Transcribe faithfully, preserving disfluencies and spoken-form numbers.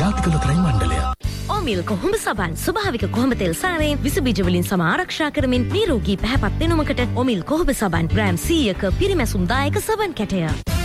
ජාතික ලොතරැයි මණ්ඩලය. ඕමිල් කොහොඹ සබන් ස්වභාවික කොහොඹ තෙල් සාරයෙන් විස බීජ වලින් සම ආරක්ෂා කරමින් නිරෝගී පැහැපත් වෙනුමකට ඕමිල් කොහොඹ සබන් ග්‍රෑම් සීයක පිරිමැසුම්දායක සබන් කැටය.